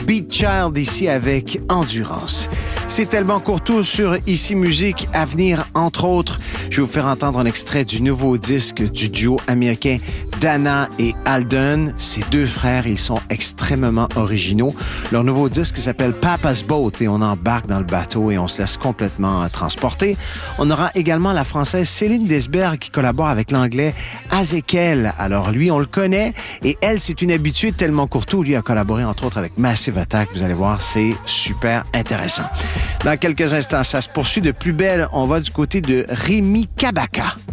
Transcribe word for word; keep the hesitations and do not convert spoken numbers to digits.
Beat Child ici avec Endurance. C'est tellement Courtois sur Ici Musique. À venir, entre autres, je vais vous faire entendre un extrait du nouveau disque du duo américain Dana et Alden. Ces deux frères, ils sont extrêmement originaux. Leur nouveau disque s'appelle Papa's Boat et on embarque dans le bateau et on se laisse complètement transporter. On aura également la française Céline Desberg qui collabore avec l'anglais Azekel. Alors lui, on le connaît et elle, c'est une habituée de Tellement Courtois. Lui a collaboré entre autres avec Massive Attack. Vous allez voir, c'est super intéressant. Dans quelques instants, ça se poursuit de plus belle. On va du côté de Rémi Kabaka.